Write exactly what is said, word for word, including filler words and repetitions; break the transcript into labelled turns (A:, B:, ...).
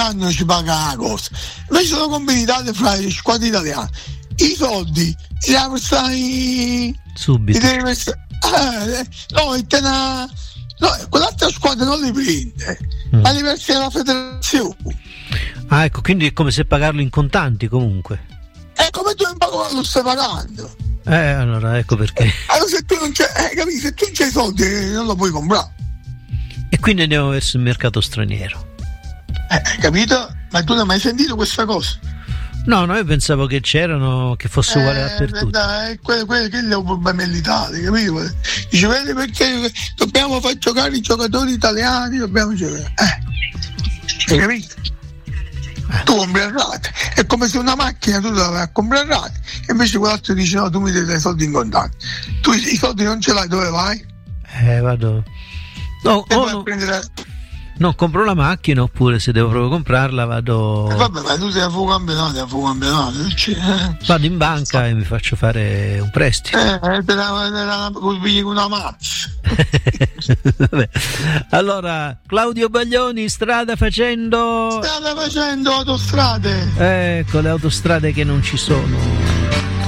A: anno ci paga la cosa. Invece sono combinate fra le squadre italiane. I soldi li devi prestare
B: subito.
A: Li devi prestare, eh, no, e te na, no, quell'altra squadra non li prende, mm. ma li presta la federazione.
B: Ah, ecco, quindi è come se pagarlo in contanti comunque.
A: È come tu in pago lo stai pagando.
B: Eh, allora ecco perché.
A: Allora se tu non c'hai, eh, capisci, se tu non c'hai i soldi non lo puoi comprare.
B: E quindi andiamo verso il mercato straniero.
A: Eh, capito? Ma tu non hai mai sentito questa cosa?
B: No, no, io pensavo che c'erano, che fosse uguale
A: eh,
B: dappertutto.
A: Dai, quello, quello, quello è un problema dell'Italia, capito? Dice, vedi perché dobbiamo far giocare i giocatori italiani, dobbiamo giocare. Eh, hai capito? Eh. Tu compri a rate, è come se una macchina tu la vai a comprare a rate, e invece quell'altro dice no, tu mi devi dare i soldi in contanti. Tu i soldi non ce l'hai, dove vai?
B: Eh, vado. No,
A: e
B: oh,
A: vai
B: no.
A: a prendere.
B: No, compro la macchina, oppure se devo proprio comprarla vado.
A: Eh vabbè, ma tu sei a fuoco campionato, a fuoco campionato. Eh.
B: Vado in banca e mi faccio fare un prestito.
A: Eh, te la, te la, pigli una mazza.
B: Vabbè. Allora, Claudio Baglioni, strada facendo.
A: Strada facendo autostrade.
B: Ecco, le autostrade che non ci sono.